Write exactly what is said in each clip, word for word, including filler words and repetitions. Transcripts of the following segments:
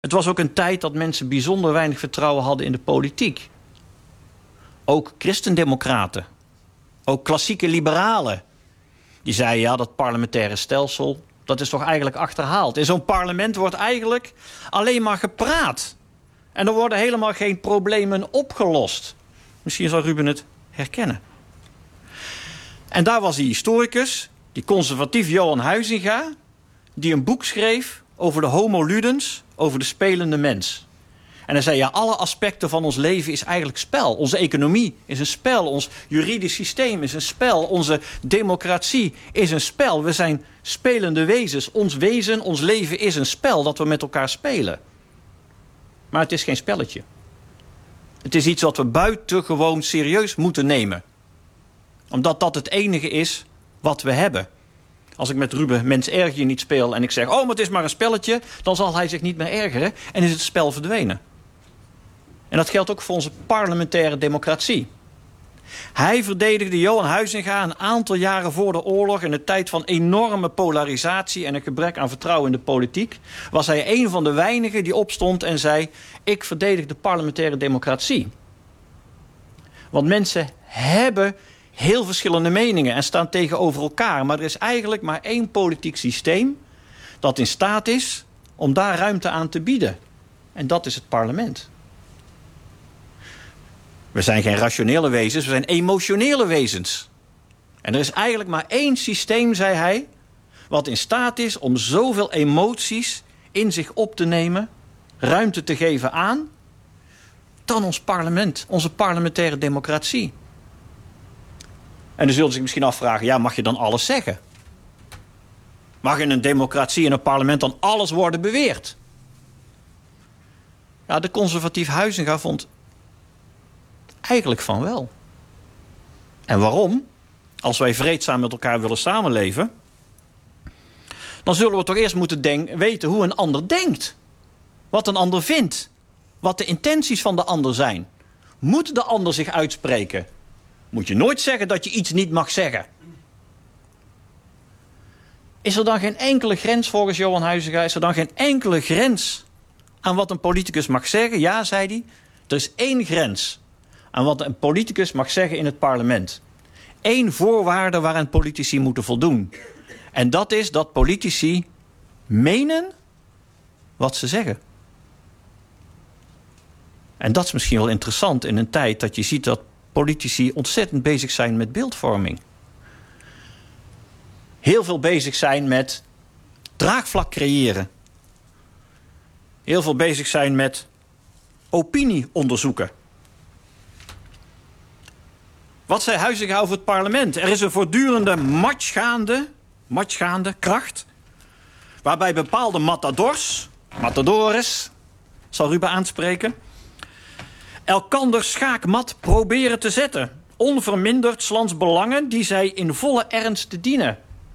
Het was ook een tijd dat mensen bijzonder weinig vertrouwen hadden in de politiek. Ook christendemocraten, ook klassieke liberalen. Die zeiden, ja, dat parlementaire stelsel, dat is toch eigenlijk achterhaald. In zo'n parlement wordt eigenlijk alleen maar gepraat. En er worden helemaal geen problemen opgelost. Misschien zal Ruben het herkennen. En daar was die historicus, die conservatief Johan Huizinga, die een boek schreef over de homo ludens, over de spelende mens. En hij zei, ja, alle aspecten van ons leven is eigenlijk spel. Onze economie is een spel, ons juridisch systeem is een spel, onze democratie is een spel. We zijn spelende wezens. Ons wezen, ons leven is een spel dat we met elkaar spelen. Maar het is geen spelletje. Het is iets wat we buitengewoon serieus moeten nemen. Omdat dat het enige is wat we hebben. Als ik met Ruben Mens erger je niet speel en ik zeg, oh, maar het is maar een spelletje, dan zal hij zich niet meer ergeren en is het spel verdwenen. En dat geldt ook voor onze parlementaire democratie. Hij verdedigde Johan Huizinga een aantal jaren voor de oorlog, in een tijd van enorme polarisatie en een gebrek aan vertrouwen in de politiek, was hij een van de weinigen die opstond en zei, ik verdedig de parlementaire democratie. Want mensen hebben heel verschillende meningen en staan tegenover elkaar. Maar er is eigenlijk maar één politiek systeem dat in staat is om daar ruimte aan te bieden. En dat is het parlement. We zijn geen rationele wezens, we zijn emotionele wezens. En er is eigenlijk maar één systeem, zei hij, wat in staat is om zoveel emoties in zich op te nemen, ruimte te geven aan, dan ons parlement, onze parlementaire democratie. En dan zullen ze zich misschien afvragen, ja, mag je dan alles zeggen? Mag in een democratie, in een parlement dan alles worden beweerd? Ja, de conservatief Huizinga vond eigenlijk van wel. En waarom? Als wij vreedzaam met elkaar willen samenleven, dan zullen we toch eerst moeten denk- weten hoe een ander denkt. Wat een ander vindt. Wat de intenties van de ander zijn. Moet de ander zich uitspreken? Moet je nooit zeggen dat je iets niet mag zeggen. Is er dan geen enkele grens volgens Johan Huizinga? Is er dan geen enkele grens aan wat een politicus mag zeggen? Ja, zei hij. Er is één grens aan wat een politicus mag zeggen in het parlement. Eén voorwaarde waaraan politici moeten voldoen. En dat is dat politici menen wat ze zeggen. En dat is misschien wel interessant in een tijd dat je ziet dat politici ontzettend bezig zijn met beeldvorming. Heel veel bezig zijn met draagvlak creëren. Heel veel bezig zijn met opinie onderzoeken. Wat zei Huizinga over het parlement? Er is een voortdurende matchgaande, matchgaande kracht, waarbij bepaalde matadors, matadores, zal Ruben aanspreken, elkander schaakmat proberen te zetten, onverminderd 's lands belangen die zij in volle ernst dienen.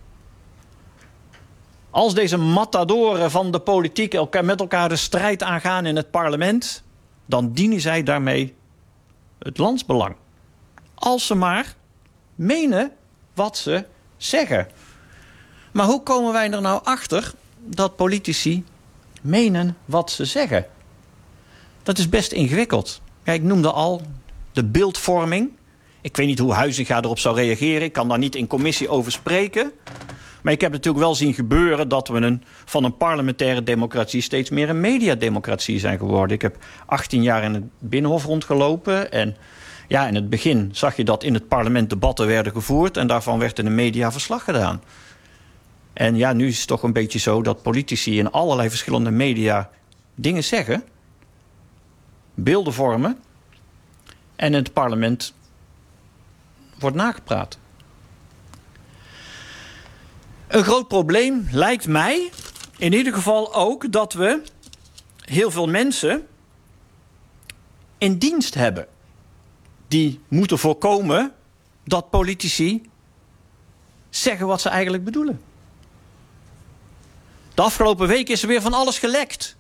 Als deze matadoren van de politiek elkaar, met elkaar de strijd aangaan in het parlement, dan dienen zij daarmee het landsbelang. Als ze maar menen wat ze zeggen. Maar hoe komen wij er nou achter dat politici menen wat ze zeggen? Dat is best ingewikkeld. Ja, ik noemde al de beeldvorming. Ik weet niet hoe Huizinga erop zou reageren. Ik kan daar niet in commissie over spreken. Maar ik heb natuurlijk wel zien gebeuren dat we een, van een parlementaire democratie steeds meer een mediademocratie zijn geworden. Ik heb achttien jaar in het Binnenhof rondgelopen. En ja, in het begin zag je dat in het parlement debatten werden gevoerd. En daarvan werd in de media verslag gedaan. En ja, nu is het toch een beetje zo dat politici in allerlei verschillende media dingen zeggen, beelden vormen, en in het parlement wordt nagepraat. Een groot probleem lijkt mij in ieder geval ook dat we heel veel mensen in dienst hebben die moeten voorkomen dat politici zeggen wat ze eigenlijk bedoelen. De afgelopen week is er weer van alles gelekt.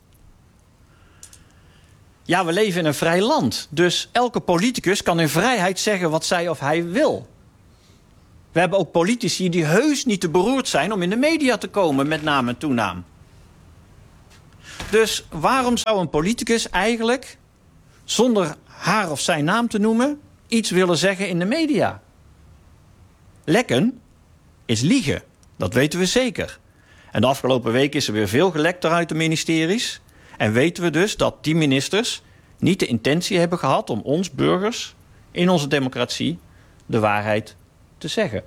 Ja, we leven in een vrij land. Dus elke politicus kan in vrijheid zeggen wat zij of hij wil. We hebben ook politici die heus niet te beroerd zijn om in de media te komen, met naam en toenaam. Dus waarom zou een politicus eigenlijk, zonder haar of zijn naam te noemen, iets willen zeggen in de media? Lekken is liegen. Dat weten we zeker. En de afgelopen week is er weer veel gelekt uit de ministeries. En weten we dus dat die ministers niet de intentie hebben gehad om ons burgers in onze democratie de waarheid te zeggen.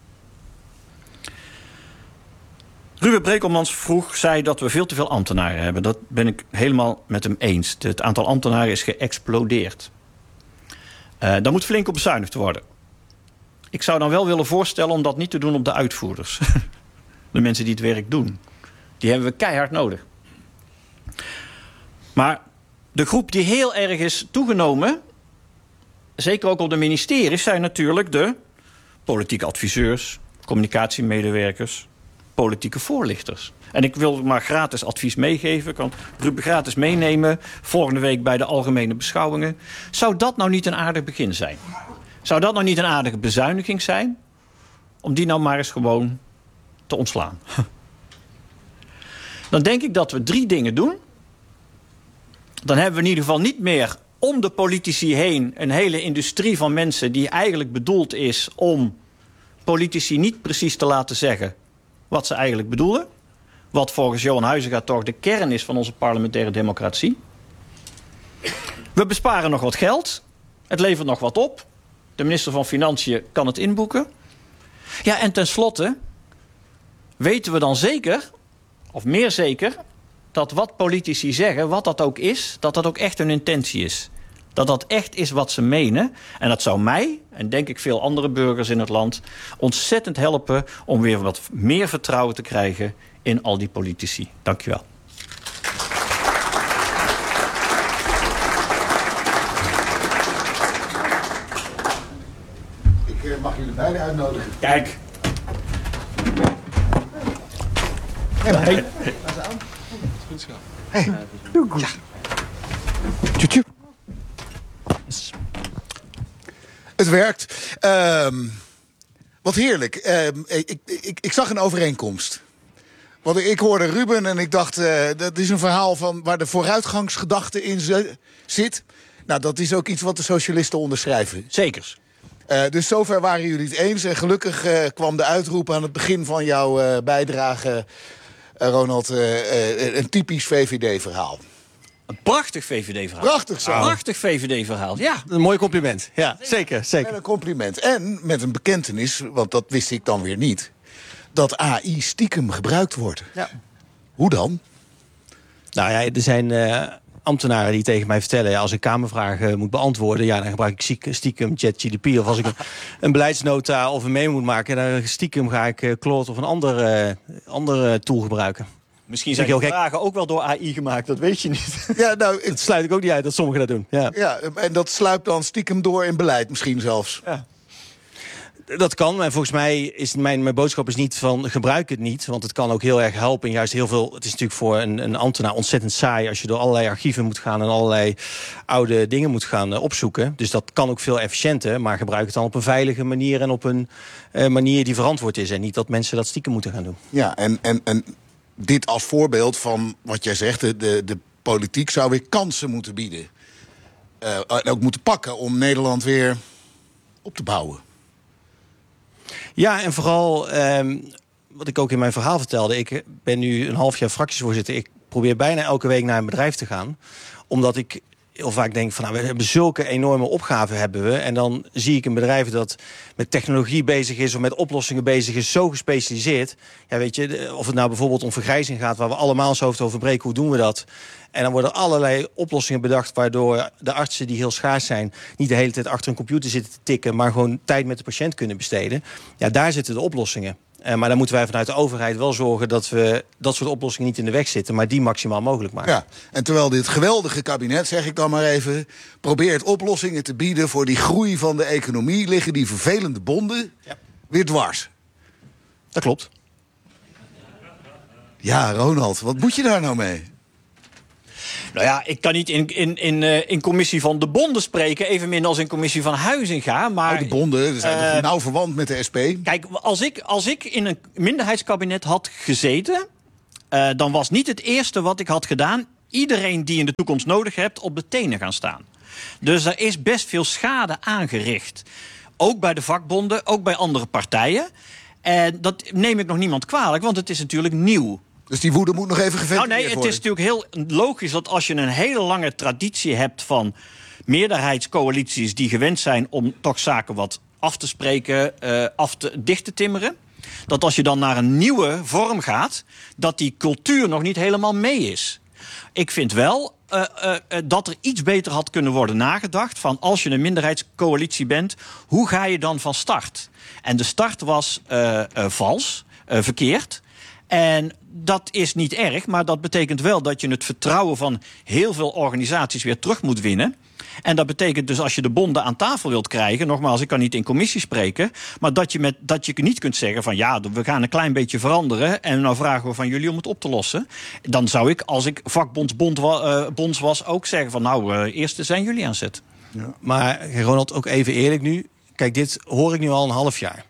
Ruben Brekelmans vroeg, zei dat we veel te veel ambtenaren hebben. Dat ben ik helemaal met hem eens. Het aantal ambtenaren is geëxplodeerd. Uh, daar moet flink op bezuinigd worden. Ik zou dan wel willen voorstellen om dat niet te doen op de uitvoerders. De mensen die het werk doen. Die hebben we keihard nodig. Maar de groep die heel erg is toegenomen, zeker ook op de ministeries, zijn natuurlijk de politieke adviseurs, communicatiemedewerkers, politieke voorlichters. En ik wil maar gratis advies meegeven. Ik kan Ruben gratis meenemen volgende week bij de algemene beschouwingen. Zou dat nou niet een aardig begin zijn? Zou dat nou niet een aardige bezuiniging zijn? Om die nou maar eens gewoon te ontslaan. Dan denk ik dat we drie dingen doen. Dan hebben we in ieder geval niet meer om de politici heen een hele industrie van mensen die eigenlijk bedoeld is om politici niet precies te laten zeggen wat ze eigenlijk bedoelen. Wat volgens Johan Huizinga toch de kern is van onze parlementaire democratie. We besparen nog wat geld. Het levert nog wat op. De minister van Financiën kan het inboeken. Ja, en tenslotte weten we dan zeker, of meer zeker, dat wat politici zeggen, wat dat ook is, dat dat ook echt hun intentie is. Dat dat echt is wat ze menen. En dat zou mij, en denk ik veel andere burgers in het land, ontzettend helpen om weer wat meer vertrouwen te krijgen in al die politici. Dank je wel. Ik mag jullie beiden uitnodigen. Kijk. Hey, hey. Doe goed. Ja. Tjoetje. Het werkt. Um, wat heerlijk. Um, ik, ik, ik zag een overeenkomst. Want ik hoorde Ruben en ik dacht, uh, dat is een verhaal van waar de vooruitgangsgedachte in zit. Nou, dat is ook iets wat de socialisten onderschrijven. Zekers. Uh, dus zover waren jullie het eens. En gelukkig uh, kwam de uitroep aan het begin van jouw uh, bijdrage, uh, Ronald, uh, uh, een typisch V V D-verhaal. Een prachtig V V D-verhaal. Prachtig zo. Een prachtig V V D-verhaal, ja. Een mooi compliment. Ja, zeker, zeker. En een compliment. En met een bekentenis, want dat wist ik dan weer niet, dat A I stiekem gebruikt wordt. Ja. Hoe dan? Nou ja, er zijn uh, ambtenaren die tegen mij vertellen, ja, als ik kamervragen uh, moet beantwoorden, ja, dan gebruik ik stiekem ChatGPT. Of als ik een, een beleidsnota of een memo moet maken, dan stiekem ga ik uh, Claude of een andere, uh, andere tool gebruiken. Misschien zijn die vragen ook wel door A I gemaakt, dat weet je niet. Ja, nou, het sluit ik ook niet uit dat sommigen dat doen. Ja. Ja, en dat sluipt dan stiekem door in beleid misschien zelfs. Ja. Dat kan, en volgens mij is mijn, mijn boodschap is niet van gebruik het niet, want het kan ook heel erg helpen. En juist heel veel, het is natuurlijk voor een, een ambtenaar ontzettend saai als je door allerlei archieven moet gaan en allerlei oude dingen moet gaan uh, opzoeken. Dus dat kan ook veel efficiënter, maar gebruik het dan op een veilige manier en op een uh, manier die verantwoord is. En niet dat mensen dat stiekem moeten gaan doen. Ja, en, en, en dit als voorbeeld van wat jij zegt, de, de, de politiek zou weer kansen moeten bieden. Uh, en ook moeten pakken om Nederland weer op te bouwen. Ja, en vooral, um, wat ik ook in mijn verhaal vertelde, ik ben nu een half jaar fractievoorzitter. Ik probeer bijna elke week naar een bedrijf te gaan, omdat ik heel vaak denk van, nou, we hebben zulke enorme opgaven hebben we. En dan zie ik een bedrijf dat met technologie bezig is of met oplossingen bezig is, zo gespecialiseerd. Ja, weet je, of het nou bijvoorbeeld om vergrijzing gaat, waar we allemaal ons hoofd over breken, hoe doen we dat? En dan worden allerlei oplossingen bedacht, waardoor de artsen die heel schaars zijn niet de hele tijd achter een computer zitten te tikken, maar gewoon tijd met de patiënt kunnen besteden. Ja, daar zitten de oplossingen. Uh, maar dan moeten wij vanuit de overheid wel zorgen dat we dat soort oplossingen niet in de weg zitten, maar die maximaal mogelijk maken. Ja, en terwijl dit geweldige kabinet, zeg ik dan maar even, probeert oplossingen te bieden voor die groei van de economie, liggen die vervelende bonden ja. weer dwars. Dat klopt. Ja, Ronald, wat moet je daar nou mee? Nou ja, ik kan niet in, in, in, uh, in commissie van de bonden spreken, evenmin als in commissie van Huizinga. Maar oh, de bonden, die zijn uh, toch nauw verwant met de S P? Kijk, als ik, als ik in een minderheidskabinet had gezeten, Uh, dan was niet het eerste wat ik had gedaan iedereen die in de toekomst nodig hebt op de tenen gaan staan. Dus er is best veel schade aangericht. Ook bij de vakbonden, ook bij andere partijen. En dat neem ik nog niemand kwalijk, want het is natuurlijk nieuw. Dus die woede moet nog even geventileerd nou, nee, worden? Het is natuurlijk heel logisch dat als je een hele lange traditie hebt van meerderheidscoalities die gewend zijn om toch zaken wat af te spreken, uh, af te, dicht te timmeren, dat als je dan naar een nieuwe vorm gaat, dat die cultuur nog niet helemaal mee is. Ik vind wel uh, uh, uh, dat er iets beter had kunnen worden nagedacht van als je een minderheidscoalitie bent, hoe ga je dan van start? En de start was uh, uh, vals, uh, verkeerd. En dat is niet erg, maar dat betekent wel dat je het vertrouwen van heel veel organisaties weer terug moet winnen. En dat betekent dus als je de bonden aan tafel wilt krijgen, nogmaals, ik kan niet in commissie spreken, maar dat je, met, dat je niet kunt zeggen van ja, we gaan een klein beetje veranderen en nou vragen we van jullie om het op te lossen. Dan zou ik, als ik vakbondsbond uh, bonds was, ook zeggen van nou, uh, eerst zijn jullie aan zet. Ja. Maar Ronald, ook even eerlijk nu. Kijk, dit hoor ik nu al een half jaar.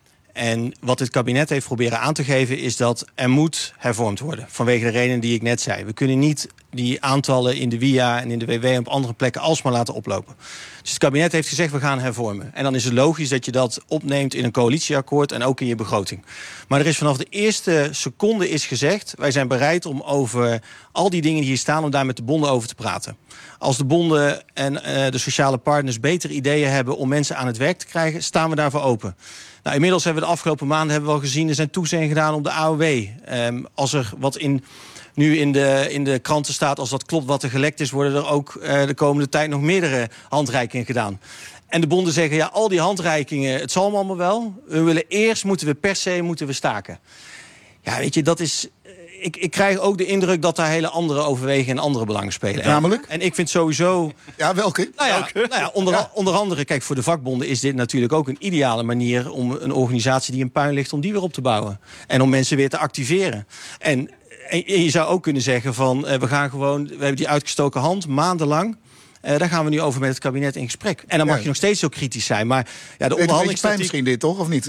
En wat het kabinet heeft proberen aan te geven is dat er moet hervormd worden. Vanwege de redenen die ik net zei. We kunnen niet die aantallen in de W I A en in de W W en op andere plekken alsmaar laten oplopen. Dus het kabinet heeft gezegd we gaan hervormen. En dan is het logisch dat je dat opneemt in een coalitieakkoord en ook in je begroting. Maar er is vanaf de eerste seconde is gezegd, wij zijn bereid om over al die dingen die hier staan, om daar met de bonden over te praten. Als de bonden en uh, de sociale partners betere ideeën hebben om mensen aan het werk te krijgen, staan we daarvoor open. Nou, inmiddels hebben we de afgelopen maanden hebben we al gezien, er zijn toezeggingen gedaan op de A O W. Um, als er wat in, nu in de, in de kranten staat, als dat klopt wat er gelekt is, worden er ook uh, de komende tijd nog meerdere handreikingen gedaan. En de bonden zeggen, ja, al die handreikingen, het zal allemaal wel. We willen eerst, moeten we per se, moeten we staken. Ja, weet je, dat is... Ik, ik krijg ook de indruk dat daar hele andere overwegingen en andere belangen spelen. Namelijk? En ik vind sowieso... Ja, welke? Nou ja, nou ja, onder, ja. onder andere, kijk, voor de vakbonden is dit natuurlijk ook een ideale manier om een organisatie die in puin ligt, om die weer op te bouwen. En om mensen weer te activeren. En, en je zou ook kunnen zeggen van, uh, we gaan gewoon, we hebben die uitgestoken hand, maandenlang. Uh, daar gaan we nu over met het kabinet in gesprek. En dan mag ja. je nog steeds zo kritisch zijn. Maar ja, de onderhandelingstactiek... misschien dit, toch? Of niet?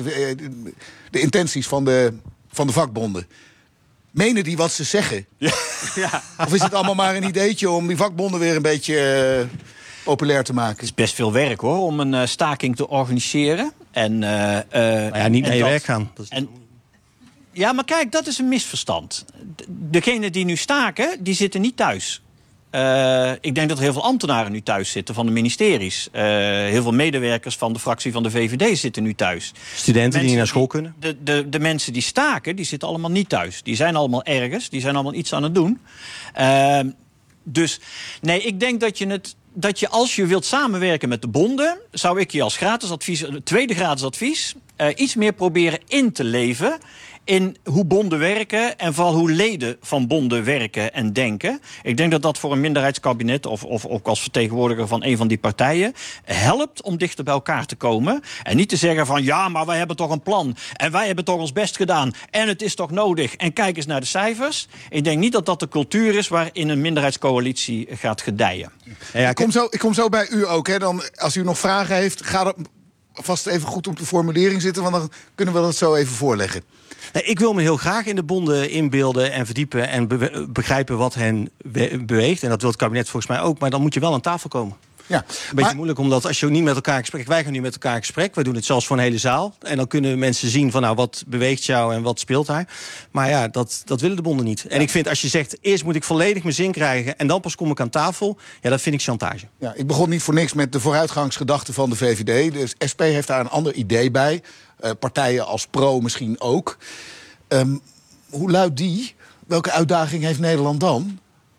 De intenties van de, van de vakbonden. Menen die wat ze zeggen? Ja. Ja. Of is het allemaal maar een ideetje om die vakbonden weer een beetje uh, populair te maken? Het is best veel werk, hoor, om een uh, staking te organiseren. En, uh, uh, maar ja, niet naar je dat, werk gaan. Dat is... en, ja, maar kijk, dat is een misverstand. Degenen die nu staken, die zitten niet thuis. Uh, ik denk dat er heel veel ambtenaren nu thuis zitten van de ministeries. Uh, heel veel medewerkers van de fractie van de V V D zitten nu thuis. Studenten mensen die niet naar school kunnen? De, de, de mensen die staken, die zitten allemaal niet thuis. Die zijn allemaal ergens, die zijn allemaal iets aan het doen. Uh, dus nee, ik denk dat je het... dat je als je wilt samenwerken met de bonden, zou ik je als gratis advies, tweede gratis advies, uh, iets meer proberen in te leven in hoe bonden werken en vooral hoe leden van bonden werken en denken. Ik denk dat dat voor een minderheidskabinet of, of ook als vertegenwoordiger van een van die partijen helpt om dichter bij elkaar te komen. En niet te zeggen van ja, maar wij hebben toch een plan en wij hebben toch ons best gedaan en het is toch nodig en kijk eens naar de cijfers. Ik denk niet dat dat de cultuur is waarin een minderheidscoalitie gaat gedijen. Ja, ja, ik, kom zo, ik kom zo bij u ook. Hè. Dan, als u nog vragen heeft, ga er vast even goed op de formulering zitten, want dan kunnen we dat zo even voorleggen. Nee, ik wil me heel graag in de bonden inbeelden en verdiepen en be- begrijpen wat hen be- beweegt. En dat wil het kabinet volgens mij ook, maar dan moet je wel aan tafel komen. Ja, een beetje maar... moeilijk, omdat als je niet met elkaar in gesprek... Wij gaan nu met elkaar in gesprek, wij doen het zelfs voor een hele zaal. En dan kunnen mensen zien van nou, wat beweegt jou en wat speelt daar. Maar ja, dat, dat willen de bonden niet. En ja. ik vind, als je zegt, eerst moet ik volledig mijn zin krijgen en dan pas kom ik aan tafel, ja, dat vind ik chantage. Ja, ik begon niet voor niks met de vooruitgangsgedachte van de V V D. De S P heeft daar een ander idee bij. Uh, partijen als Pro misschien ook. Um, hoe luidt die? Welke uitdaging heeft Nederland dan?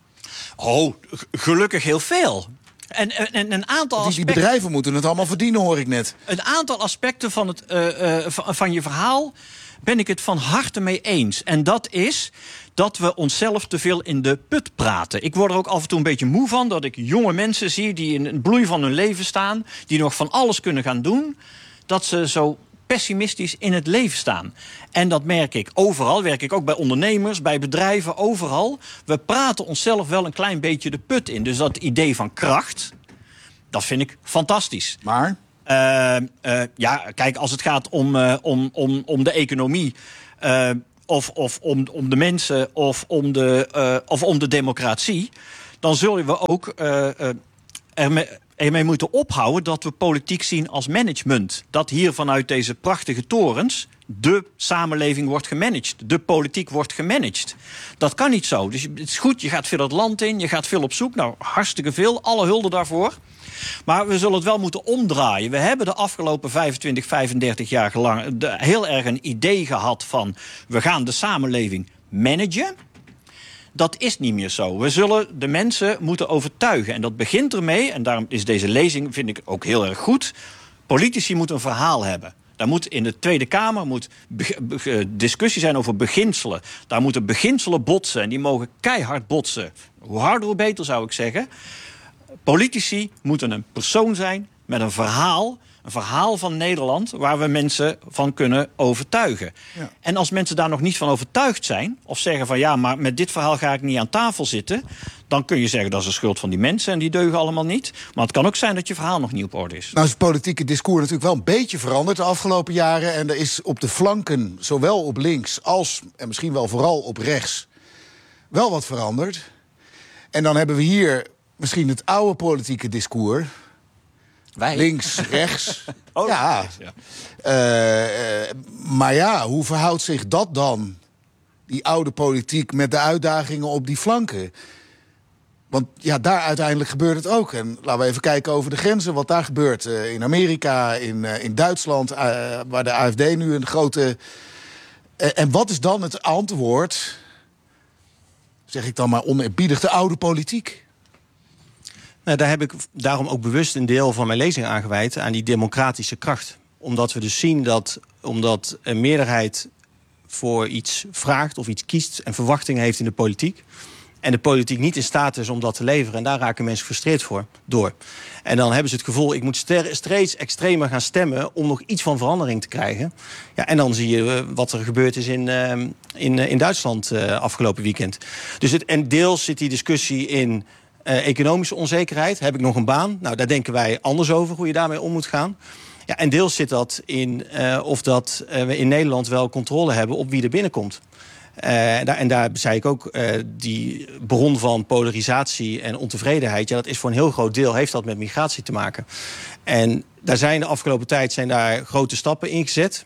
Oh, gelukkig heel veel. En, en een aantal die, die aspecten, bedrijven moeten het allemaal verdienen, hoor ik net. Een aantal aspecten van, het, uh, uh, van, van je verhaal ben ik het van harte mee eens. En dat is dat we onszelf te veel in de put praten. Ik word er ook af en toe een beetje moe van dat ik jonge mensen zie die in een bloei van hun leven staan, die nog van alles kunnen gaan doen, dat ze zo pessimistisch in het leven staan. En dat merk ik overal. Werk ik ook bij ondernemers, bij bedrijven, overal. We praten onszelf wel een klein beetje de put in. Dus dat idee van kracht, dat vind ik fantastisch. Maar? Uh, uh, ja, kijk, als het gaat om, uh, om, om, om de economie. Uh, of, of om, om de mensen of om de, uh, of om de democratie, dan zullen we ook uh, uh, ermee, ermee moeten ophouden dat we politiek zien als management. Dat hier vanuit deze prachtige torens de samenleving wordt gemanaged. De politiek wordt gemanaged. Dat kan niet zo. Dus het is goed, je gaat veel het land in, je gaat veel op zoek. Nou, hartstikke veel, alle hulde daarvoor. Maar we zullen het wel moeten omdraaien. We hebben de afgelopen vijfentwintig, vijfendertig jaar lang de, heel erg een idee gehad van we gaan de samenleving managen. Dat is niet meer zo. We zullen de mensen moeten overtuigen. En dat begint ermee, en daarom is deze lezing, vind ik ook heel erg goed. Politici moeten een verhaal hebben. Daar moet in de Tweede Kamer moet be- be- discussie zijn over beginselen. Daar moeten beginselen botsen. En die mogen keihard botsen. Hoe harder, hoe beter, zou ik zeggen. Politici moeten een persoon zijn met een verhaal. Een verhaal van Nederland waar we mensen van kunnen overtuigen. Ja. En als mensen daar nog niet van overtuigd zijn, of zeggen van ja, maar met dit verhaal ga ik niet aan tafel zitten, dan kun je zeggen dat is de schuld van die mensen en die deugen allemaal niet. Maar het kan ook zijn dat je verhaal nog niet op orde is. Nou is het politieke discours natuurlijk wel een beetje veranderd de afgelopen jaren. En er is op de flanken, zowel op links als, en misschien wel vooral op rechts, wel wat veranderd. En dan hebben we hier misschien het oude politieke discours. Wij? Links, rechts. Oh, ja. rechts, ja. Uh, uh, maar ja, hoe verhoudt zich dat dan, die oude politiek, met de uitdagingen op die flanken? Want ja, daar uiteindelijk gebeurt het ook. En laten we even kijken over de grenzen, wat daar gebeurt. Uh, in Amerika, in, uh, in Duitsland, uh, waar de A F D nu een grote... Uh, en wat is dan het antwoord, zeg ik dan maar oneerbiedig, de oude politiek? Nou, daar heb ik daarom ook bewust een deel van mijn lezing aan gewijd aan die democratische kracht. Omdat we dus zien dat, omdat een meerderheid voor iets vraagt of iets kiest en verwachtingen heeft in de politiek, en de politiek niet in staat is om dat te leveren, en daar raken mensen gefrustreerd voor, door. En dan hebben ze het gevoel, ik moet steeds extremer gaan stemmen om nog iets van verandering te krijgen. Ja, en dan zie je wat er gebeurd is in, uh, in, in Duitsland uh, afgelopen weekend. Dus het, en deels zit die discussie in Uh, economische onzekerheid. Heb ik nog een baan? Nou, daar denken wij anders over, hoe je daarmee om moet gaan. Ja, en deels zit dat in uh, of dat uh, we in Nederland wel controle hebben op wie er binnenkomt. Uh, daar, en daar zei ik ook, uh, die bron van polarisatie en ontevredenheid, ja, dat is voor een heel groot deel, heeft dat met migratie te maken. En daar zijn de afgelopen tijd zijn daar grote stappen in gezet.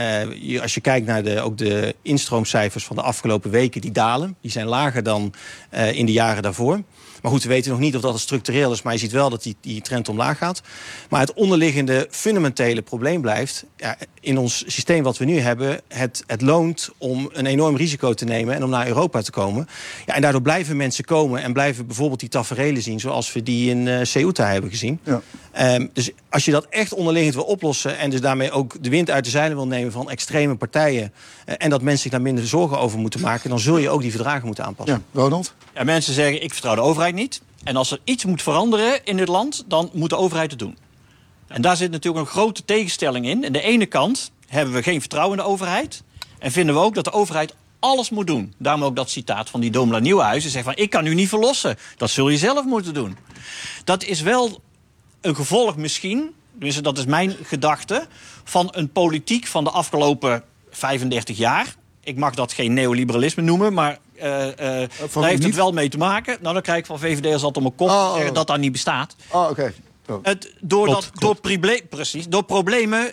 Uh, als je kijkt naar de, ook de instroomcijfers van de afgelopen weken, die dalen. Die zijn lager dan uh, in de jaren daarvoor. Maar goed, we weten nog niet of dat structureel is, maar je ziet wel dat die, die trend omlaag gaat. Maar het onderliggende fundamentele probleem blijft, ja, in ons systeem wat we nu hebben, het, het loont om een enorm risico te nemen en om naar Europa te komen. Ja, en daardoor blijven mensen komen en blijven bijvoorbeeld die taferelen zien zoals we die in uh, Ceuta hebben gezien. Ja. Um, dus als je dat echt onderliggend wil oplossen en dus daarmee ook de wind uit de zeilen wil nemen van extreme partijen uh, en dat mensen zich daar minder zorgen over moeten maken, dan zul je ook die verdragen moeten aanpassen. Ja, Ronald? Ja, mensen zeggen, ik vertrouw de overheid niet. En als er iets moet veranderen in dit land, dan moet de overheid het doen. En daar zit natuurlijk een grote tegenstelling in. Aan de ene kant hebben we geen vertrouwen in de overheid. En vinden we ook dat de overheid alles moet doen. Daarom ook dat citaat van die Domela Nieuwenhuizen. Zegt van, ik kan u niet verlossen. Dat zul je zelf moeten doen. Dat is wel een gevolg misschien, dus dat is mijn gedachte, van een politiek van de afgelopen vijfendertig jaar. Ik mag dat geen neoliberalisme noemen, maar uh, uh, daar heeft het wel mee te maken. Nou, dan krijg ik van V V D'ers altijd om mijn kop oh, zeggen dat dat niet bestaat. Oh, oké. Okay. Oh. Het, door, klopt, dat, klopt. Door, proble- precies, door problemen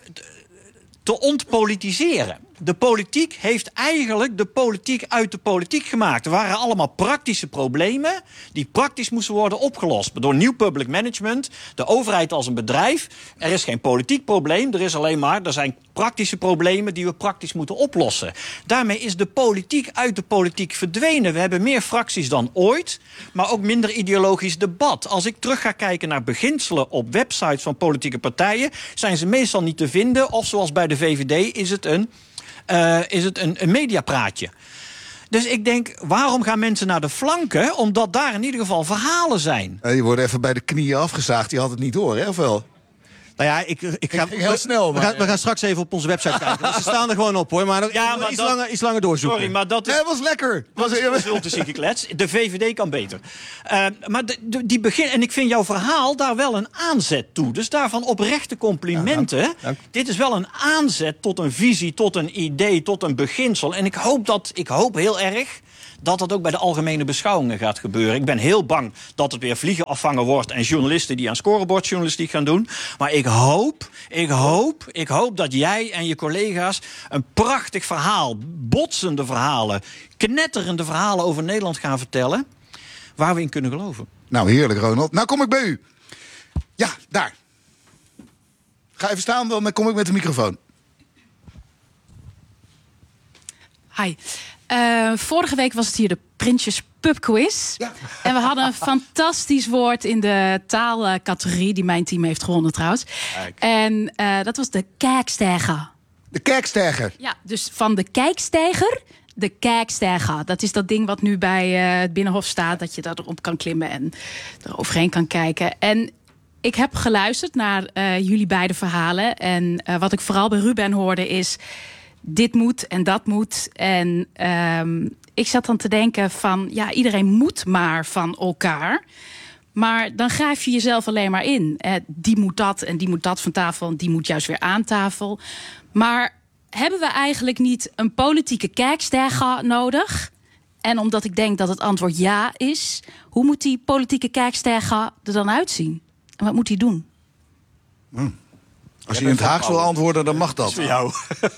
te ontpolitiseren. De politiek heeft eigenlijk de politiek uit de politiek gemaakt. Er waren allemaal praktische problemen die praktisch moesten worden opgelost. Door nieuw public management, de overheid als een bedrijf. Er is geen politiek probleem, er is alleen maar, er zijn praktische problemen die we praktisch moeten oplossen. Daarmee is de politiek uit de politiek verdwenen. We hebben meer fracties dan ooit, maar ook minder ideologisch debat. Als ik terug ga kijken naar beginselen op websites van politieke partijen, zijn ze meestal niet te vinden. Of zoals bij de V V D is het een Uh, is het een, een mediapraatje. Dus ik denk, waarom gaan mensen naar de flanken? Omdat daar in ieder geval verhalen zijn. Uh, die worden even bij de knieën afgezaagd. Die had het niet door, hè? Of wel? Nou ja, ik, ik ga, Ik ging heel snel, we, maar- gaan, we gaan straks even op onze website kijken. Want ze staan er gewoon op, hoor. Maar, Ja, maar iets, dat- langer, iets langer doorzoeken. Sorry, maar dat is... Nee, het was lekker. Dat is consultancy klets. De V V D kan beter. Uh, maar de, de, die begin, en ik vind jouw verhaal daar wel een aanzet toe. Dus daarvan oprechte complimenten. Ja, dank. Dank. Dit is wel een aanzet tot een visie, tot een idee, tot een beginsel. En ik hoop, dat, ik hoop heel erg dat dat ook bij de algemene beschouwingen gaat gebeuren. Ik ben heel bang dat het weer vliegen afvangen wordt en journalisten die aan scorebordjournalistiek gaan doen. Maar ik hoop, ik hoop, ik hoop dat jij en je collega's een prachtig verhaal, botsende verhalen, knetterende verhalen over Nederland gaan vertellen, waar we in kunnen geloven. Nou, heerlijk, Ronald. Nou kom ik bij u. Ja, daar. Ga even staan, dan kom ik met de microfoon. Hi. Uh, vorige week was het hier de Prinsjes Pub Quiz. Ja. En we hadden een fantastisch woord in de taalcategorie, die mijn team heeft gewonnen trouwens. Kijk. En uh, dat was de kijkstijger. De kijkstijger. Ja, dus van de kijkstijger, de kijkstijger. Dat is dat ding wat nu bij uh, het Binnenhof staat, dat je daarop kan klimmen en er overheen kan kijken. En ik heb geluisterd naar uh, jullie beide verhalen. En uh, wat ik vooral bij Ruben hoorde is, dit moet en dat moet. En um, ik zat dan te denken van, ja, iedereen moet maar van elkaar. Maar dan grijp je jezelf alleen maar in. Eh, die moet dat en die moet dat van tafel en die moet juist weer aan tafel. Maar hebben we eigenlijk niet een politieke kijkstijger nodig? En omdat ik denk dat het antwoord ja is, hoe moet die politieke kijkstijger er dan uitzien? En wat moet hij doen? Hmm. Als je in het Haags wil antwoorden, dan mag dat. Voor jou.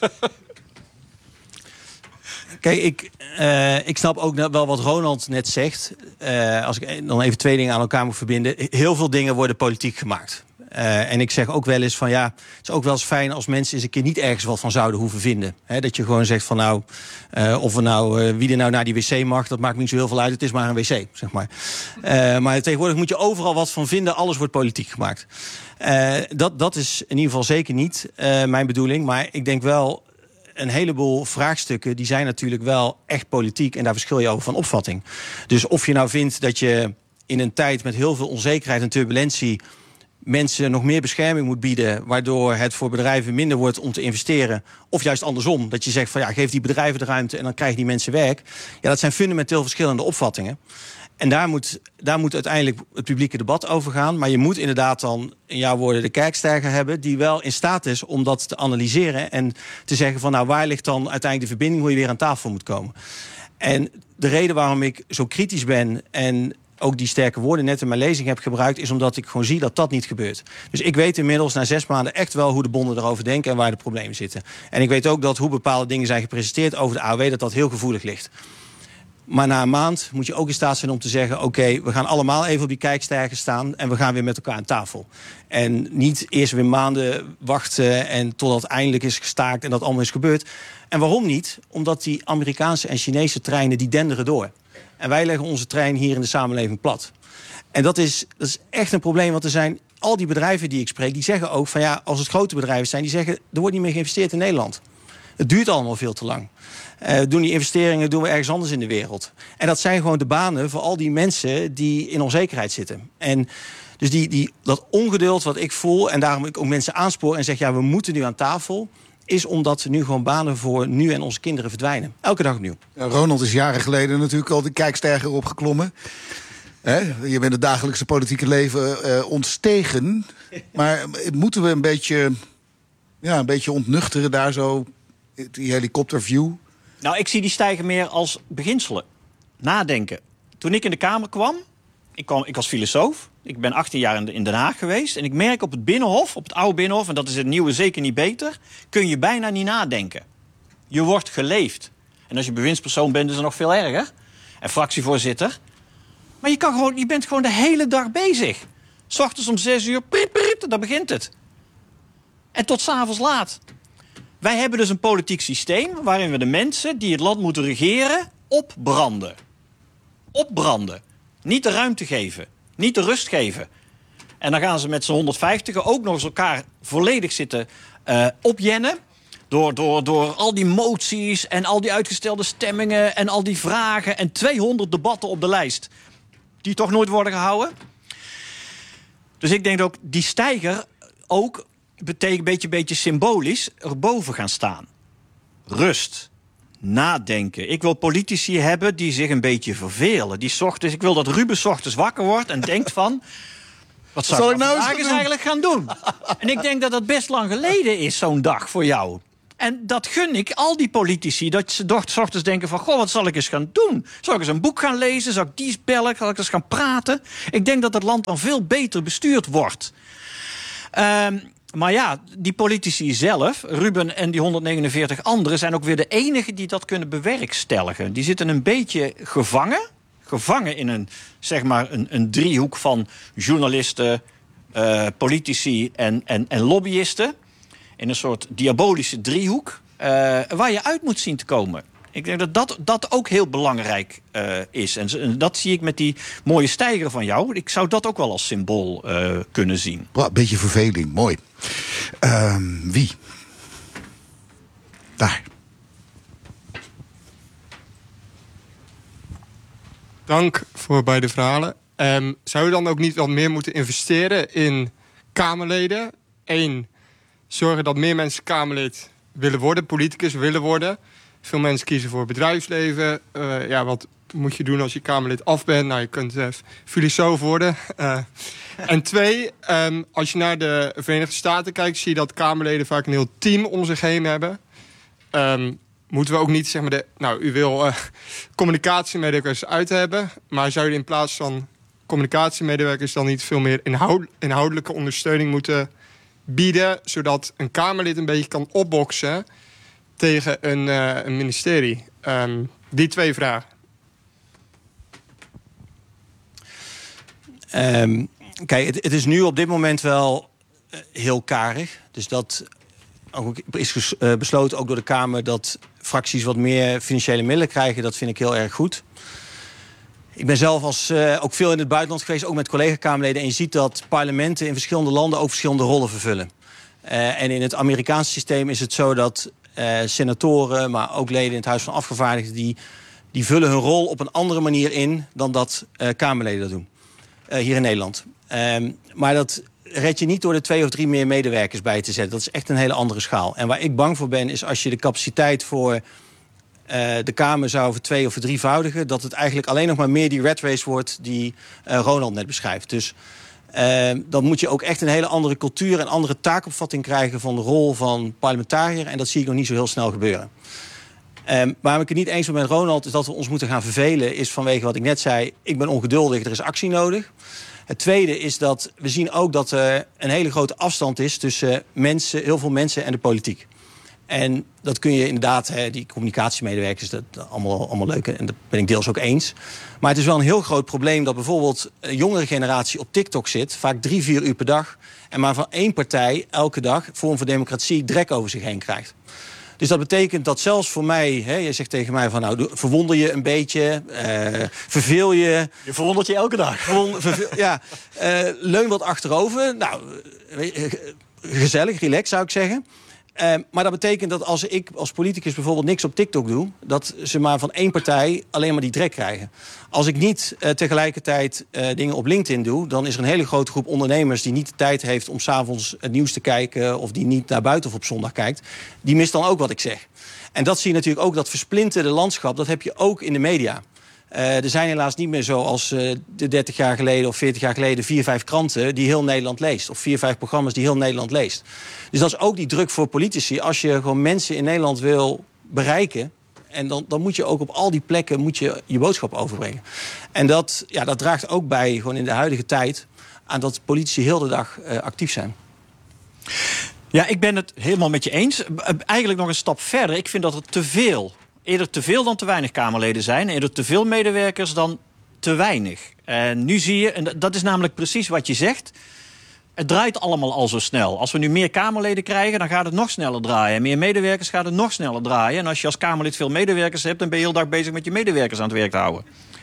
Kijk, ik, uh, ik snap ook wel wat Ronald net zegt. Uh, als ik dan even twee dingen aan elkaar moet verbinden. Heel veel dingen worden politiek gemaakt. Uh, en ik zeg ook wel eens van ja, het is ook wel eens fijn als mensen eens een keer niet ergens wat van zouden hoeven vinden. He, dat je gewoon zegt van nou, uh, of er nou uh, wie er nou naar die wc mag, dat maakt me niet zo heel veel uit. Het is maar een wc, zeg maar. Uh, maar tegenwoordig moet je overal wat van vinden. Alles wordt politiek gemaakt. Uh, dat, dat is in ieder geval zeker niet uh, mijn bedoeling. Maar ik denk wel, een heleboel vraagstukken die zijn natuurlijk wel echt politiek. En daar verschil je over van opvatting. Dus of je nou vindt dat je in een tijd met heel veel onzekerheid en turbulentie mensen nog meer bescherming moet bieden, waardoor het voor bedrijven minder wordt om te investeren. Of juist andersom, dat je zegt van ja, geef die bedrijven de ruimte en dan krijgen die mensen werk. Ja, dat zijn fundamenteel verschillende opvattingen. En daar moet, daar moet uiteindelijk het publieke debat over gaan. Maar je moet inderdaad dan, in jouw woorden, de kijkstijger hebben die wel in staat is om dat te analyseren en te zeggen van nou, waar ligt dan uiteindelijk de verbinding, hoe je weer aan tafel moet komen. En de reden waarom ik zo kritisch ben en ook die sterke woorden net in mijn lezing heb gebruikt, is omdat ik gewoon zie dat dat niet gebeurt. Dus ik weet inmiddels na zes maanden echt wel hoe de bonden erover denken en waar de problemen zitten. En ik weet ook dat hoe bepaalde dingen zijn gepresenteerd over de A O W, dat dat heel gevoelig ligt. Maar na een maand moet je ook in staat zijn om te zeggen, oké, okay, we gaan allemaal even op die kijkstijger staan en we gaan weer met elkaar aan tafel. En niet eerst weer maanden wachten en totdat het eindelijk is gestaakt en dat allemaal is gebeurd. En waarom niet? Omdat die Amerikaanse en Chinese treinen, die denderen door. En wij leggen onze trein hier in de samenleving plat. En dat is, dat is echt een probleem, want er zijn al die bedrijven die ik spreek, die zeggen ook van ja, als het grote bedrijven zijn, die zeggen, er wordt niet meer geïnvesteerd in Nederland. Het duurt allemaal veel te lang. Uh, doen die investeringen doen we ergens anders in de wereld. En dat zijn gewoon de banen voor al die mensen die in onzekerheid zitten. En dus die, die, dat ongeduld wat ik voel, en daarom ik ook mensen aanspoor en zeg ja, we moeten nu aan tafel, is omdat er nu gewoon banen voor nu en onze kinderen verdwijnen. Elke dag opnieuw. Ja, Ronald is jaren geleden natuurlijk al de kijkstijger opgeklommen. He, je bent het dagelijkse politieke leven uh, ontstegen. Maar moeten we een beetje, ja, een beetje ontnuchteren daar zo, die helikopterview? Nou, ik zie die stijgen meer als beginselen. Nadenken. Toen ik in de Kamer kwam, ik, kwam, ik was filosoof. Ik ben achttien jaar in Den Haag geweest. En ik merk op het Binnenhof, op het oude Binnenhof, en dat is het nieuwe zeker niet beter, kun je bijna niet nadenken. Je wordt geleefd. En als je bewindspersoon bent, is het nog veel erger. En fractievoorzitter. Maar je, kan gewoon, je bent gewoon de hele dag bezig. 's Ochtends om zes uur, priet, priet, daar begint het. En tot 's avonds laat. Wij hebben dus een politiek systeem waarin we de mensen die het land moeten regeren opbranden. Opbranden. Niet de ruimte geven. Niet de rust geven. En dan gaan ze met z'n honderdvijftigen ook nog eens elkaar volledig zitten uh, opjennen. Door, door, door al die moties en al die uitgestelde stemmingen en al die vragen en tweehonderd debatten op de lijst. Die toch nooit worden gehouden. Dus ik denk ook, die stijger, ook betekent een beetje, beetje symbolisch erboven gaan staan. Rust. Nadenken. Ik wil politici hebben die zich een beetje vervelen. Die 's ochtends, ik wil dat Ruben 's ochtends wakker wordt en denkt van... Wat zou zal ik ik nou eens vandaag gaan eens doen? eigenlijk gaan doen? En ik denk dat dat best lang geleden is, zo'n dag voor jou. En dat gun ik al die politici. Dat ze toch 's ochtends denken van... Goh, wat zal ik eens gaan doen? Zal ik eens een boek gaan lezen? Zal ik die eens bellen? Zal ik eens gaan praten? Ik denk dat het land dan veel beter bestuurd wordt. Um, maar ja, die politici zelf, Ruben en die honderdnegenenveertig anderen... zijn ook weer de enigen die dat kunnen bewerkstelligen. Die zitten een beetje gevangen. Gevangen in een, zeg maar, een, een driehoek van journalisten, uh, politici en, en, en lobbyisten. In een soort diabolische driehoek, uh, waar je uit moet zien te komen. Ik denk dat dat, dat ook heel belangrijk uh, is. En, en dat zie ik met die mooie steiger van jou. Ik zou dat ook wel als symbool uh, kunnen zien. Een beetje verveling, mooi. Uh, wie? Daar. Dank voor beide verhalen. Um, zou je dan ook niet wat meer moeten investeren in Kamerleden? Eén, zorgen dat meer mensen Kamerlid willen worden, politicus willen worden. Veel mensen kiezen voor bedrijfsleven. Uh, ja, wat moet je doen als je Kamerlid af bent? Nou, je kunt uh, filosoof worden. Uh, en twee, um, als je naar de Verenigde Staten kijkt... zie je dat Kamerleden vaak een heel team om zich heen hebben. Um, moeten we ook niet, zeg maar, de, nou, u wil uh, communicatiemedewerkers uit hebben... maar zou je in plaats van communicatiemedewerkers... dan niet veel meer inhoud, inhoudelijke ondersteuning moeten bieden... zodat een Kamerlid een beetje kan opboksen tegen een, uh, een ministerie? Um, die twee vragen. Um, kijk, het, het is nu op dit moment wel uh, heel karig. Dus dat ook is ges, uh, besloten ook door de Kamer... dat fracties wat meer financiële middelen krijgen. Dat vind ik heel erg goed. Ik ben zelf als, uh, ook veel in het buitenland geweest, ook met collega-Kamerleden... en je ziet dat parlementen in verschillende landen ook verschillende rollen vervullen. Uh, en in het Amerikaanse systeem is het zo dat uh, senatoren... maar ook leden in het Huis van Afgevaardigden... die, die vullen hun rol op een andere manier in dan dat uh, Kamerleden dat doen. Uh, hier in Nederland. Um, maar dat red je niet door er twee of drie meer medewerkers bij te zetten. Dat is echt een hele andere schaal. En waar ik bang voor ben, is als je de capaciteit voor uh, de Kamer zou voor twee of voor drievoudigen... dat het eigenlijk alleen nog maar meer die rat race wordt die uh, Ronald net beschrijft. Dus uh, dan moet je ook echt een hele andere cultuur... en andere taakopvatting krijgen van de rol van parlementariër. En dat zie ik nog niet zo heel snel gebeuren. Um, waarom ik het niet eens ben met Ronald is dat we ons moeten gaan vervelen... is vanwege wat ik net zei, ik ben ongeduldig, er is actie nodig. Het tweede is dat we zien ook dat er een hele grote afstand is... tussen mensen, heel veel mensen en de politiek. En dat kun je inderdaad, hè, die communicatiemedewerkers... dat, dat allemaal, allemaal leuk en dat ben ik deels ook eens. Maar het is wel een heel groot probleem dat bijvoorbeeld... een jongere generatie op TikTok zit, vaak drie, vier uur per dag... en maar van één partij elke dag, Forum voor Democratie... drek over zich heen krijgt. Dus dat betekent dat zelfs voor mij... Hè, je zegt tegen mij van nou, verwonder je een beetje, uh, verveel je... Je verwondert je elke dag. Verwonder, verveel, ja, uh, leun wat achterover. Nou, uh, gezellig, relax zou ik zeggen. Uh, maar dat betekent dat als ik als politicus bijvoorbeeld niks op TikTok doe... dat ze maar van één partij alleen maar die drek krijgen. Als ik niet uh, tegelijkertijd uh, dingen op LinkedIn doe... dan is er een hele grote groep ondernemers die niet de tijd heeft... om 's avonds het nieuws te kijken of die niet naar buiten of op zondag kijkt. Die mist dan ook wat ik zeg. En dat zie je natuurlijk ook, dat versplinterde landschap... dat heb je ook in de media. Uh, er zijn helaas niet meer zoals uh, de dertig jaar geleden of veertig jaar geleden... vier, vijf kranten die heel Nederland leest. Of vier, vijf programma's die heel Nederland leest. Dus dat is ook die druk voor politici. Als je gewoon mensen in Nederland wil bereiken... en dan, dan moet je ook op al die plekken moet je, je boodschap overbrengen. En dat, ja, dat draagt ook bij, gewoon in de huidige tijd... aan dat politici heel de dag uh, actief zijn. Ja, ik ben het helemaal met je eens. Eigenlijk nog een stap verder. Ik vind dat het te veel... Eerder te veel dan te weinig Kamerleden zijn. Eerder te veel medewerkers dan te weinig. En nu zie je, en dat is namelijk precies wat je zegt... het draait allemaal al zo snel. Als we nu meer Kamerleden krijgen, dan gaat het nog sneller draaien. En meer medewerkers gaat het nog sneller draaien. En als je als Kamerlid veel medewerkers hebt... dan ben je heel dag bezig met je medewerkers aan het werk te houden.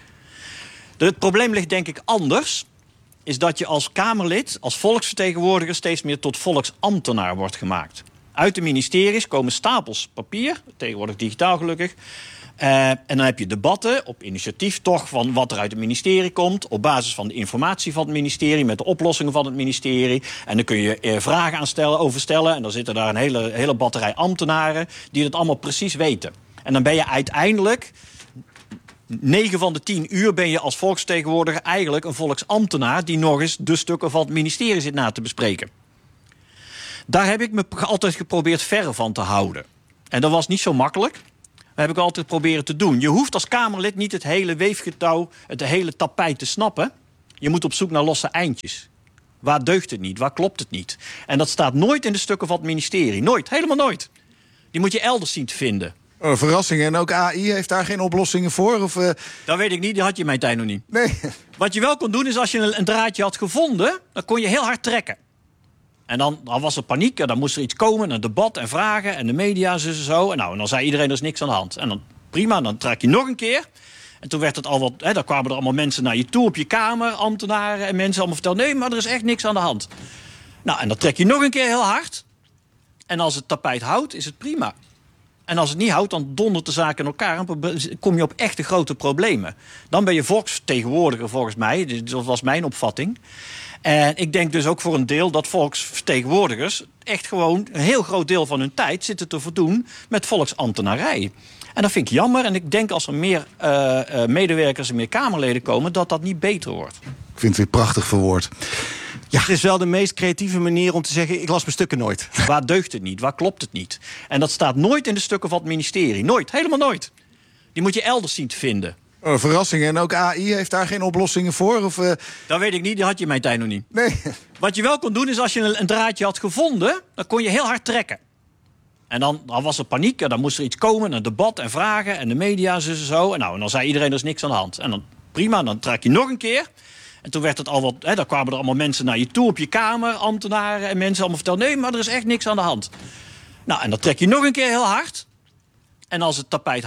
Het probleem ligt denk ik anders... is dat je als Kamerlid, als volksvertegenwoordiger... steeds meer tot volksambtenaar wordt gemaakt. Uit de ministeries komen stapels papier, tegenwoordig digitaal gelukkig... Uh, en dan heb je debatten op initiatief toch van wat er uit het ministerie komt, op basis van de informatie van het ministerie, met de oplossingen van het ministerie. En dan kun je uh, vragen aan stellen, over stellen. En dan zitten daar een hele, hele batterij ambtenaren die dat allemaal precies weten. En dan ben je uiteindelijk, negen van de tien uur ben je als volksvertegenwoordiger eigenlijk een volksambtenaar die nog eens de stukken van het ministerie zit na te bespreken. Daar heb ik me altijd geprobeerd verre van te houden. En dat was niet zo makkelijk. Dat heb ik altijd proberen te doen. Je hoeft als Kamerlid niet het hele weefgetouw, het hele tapijt te snappen. Je moet op zoek naar losse eindjes. Waar deugt het niet? Waar klopt het niet? En dat staat nooit in de stukken van het ministerie. Nooit. Helemaal nooit. Die moet je elders zien te vinden. Oh, verrassingen. En ook A I heeft daar geen oplossingen voor? Of, uh... Dat weet ik niet. Die had je in mijn tijd nog niet. Nee. Wat je wel kon doen is als je een, een draadje had gevonden, dan kon je heel hard trekken. En dan, dan was er paniek en dan moest er iets komen, een debat en vragen en de media zo, zo. En, nou, en dan zei iedereen, er is niks aan de hand. En dan prima, dan trek je nog een keer. En toen werd het al wat, hè, dan kwamen er allemaal mensen naar je toe op je kamer, ambtenaren en mensen allemaal vertellen, nee, maar er is echt niks aan de hand. Nou, en dan trek je nog een keer heel hard. En als het tapijt houdt, is het prima. En als het niet houdt, dan dondert de zaak in elkaar en kom je op echte grote problemen. Dan ben je volksvertegenwoordiger volgens mij, dat was mijn opvatting. En ik denk dus ook voor een deel dat volksvertegenwoordigers echt gewoon een heel groot deel van hun tijd zitten te verdoen met volksambtenarij. En dat vind ik jammer. En ik denk als er meer uh, uh, medewerkers en meer Kamerleden komen, dat dat niet beter wordt. Ik vind het weer prachtig verwoord. Ja, het is wel de meest creatieve manier om te zeggen, ik las mijn stukken nooit. Waar deugt het niet? Waar klopt het niet? En dat staat nooit in de stukken van het ministerie. Nooit. Helemaal nooit. Die moet je elders zien te vinden. Oh, verrassingen. En ook A I heeft daar geen oplossingen voor? Of, uh... Dat weet ik niet. Die had je in mijn tijd nog niet. Nee. Wat je wel kon doen is als je een, een draadje had gevonden, dan kon je heel hard trekken. En dan, dan was er paniek en dan moest er iets komen, een debat en vragen en de media zo, zo. En, nou, en dan zei iedereen, er is niks aan de hand. En dan prima, dan trek je nog een keer. En toen werd het al wat, hè, dan kwamen er allemaal mensen naar je toe op je kamer, ambtenaren en mensen allemaal vertellen, nee, maar er is echt niks aan de hand. Nou, en dan trek je nog een keer heel hard. En als het tapijt